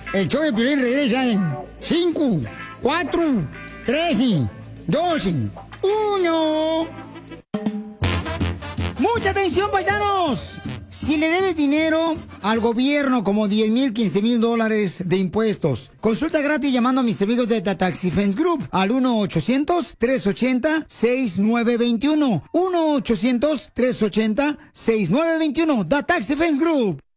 El show de Piolín regresa en 5, 4, 3, 2, 1. ¡Mucha atención, paisanos! Si le debes dinero al gobierno, como 10,000, 15,000 dólares de impuestos, consulta gratis llamando a mis amigos de The Tax Defense Group al 1-800-380-6921. 1-800-380-6921. The Tax Defense Group.